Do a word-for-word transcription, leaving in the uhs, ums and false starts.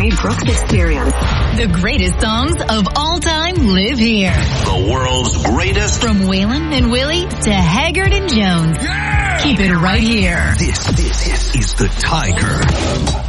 Wade Brooks Experience. The greatest songs of all time live here. The world's greatest. From Waylon and Willie to Haggard and Jones. Yeah! Keep it right here. This, this is the Tiger.